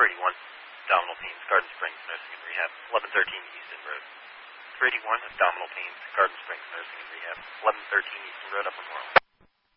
481, abdominal pains, Garden Springs Nursing and Rehab, 1113 Easton Road. 481, abdominal pains, Garden Springs Nursing and Rehab, 1113 Easton Road, Upper Moreland.